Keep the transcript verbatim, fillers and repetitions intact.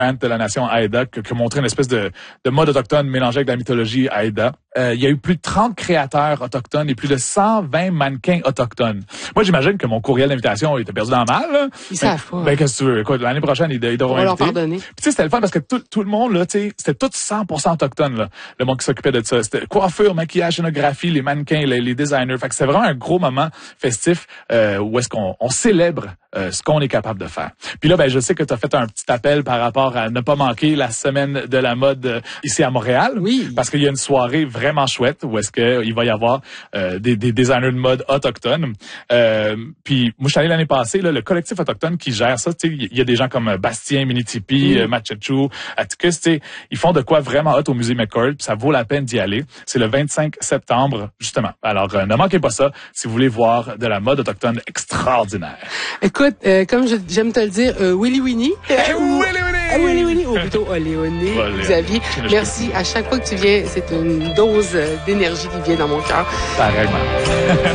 de la nation Haida qui a montré une espèce de, de mode autochtone mélangé avec la mythologie Haida. Euh, il y a eu plus de trente créateurs autochtones et plus de cent vingt mannequins autochtones. Moi, j'imagine que mon courriel d'invitation était perdu dans le mal. Là. Ils savent pas. Ben, qu'est-ce que tu veux? Écoute, l'année prochaine, ils, ils devront On va leur inviter. pardonner. Puis tu sais, c'était le fun parce que tout, tout le monde, là, tu sais, c'était tout cent pour cent autochtone, là. Le monde qui s'occupait de ça. C'était coiffure, maquillage, scénographie, les mannequins, les, les designers. Fait que c'était vraiment un gros moment festif euh, où est-ce qu'on on célèbre euh, ce qu'on est capable de faire. Puis là, ben, je sais que tu as fait un petit appel par rapport à ne pas manquer la semaine de la mode euh, ici à Montréal. Oui. Parce qu'il y a une soirée vraiment chouette où est-ce qu'il va y avoir euh, des, des designers de mode autochtones. Euh, puis moi, je suis allé l'année passée, là, le collectif autochtone qui gère ça, tu sais, il y a des gens comme Bastien, Minitipi, mm. Matchechou, Atticus, tu sais, ils font de quoi vraiment hot au musée McCord, puis ça vaut la peine d'y aller. C'est le vingt-cinq septembre, justement. Alors, euh, ne manquez pas ça si vous voulez voir de la mode autochtone extraordinaire. Écoute, euh, comme je, j'aime te le dire, euh, Willy Winnie. Hey, Willy Winnie! Euh, Willy Winnie, ou plutôt Oléoné, Xavier. Merci. À chaque fois que tu viens, c'est une dose d'énergie qui vient dans mon cœur. Pareillement.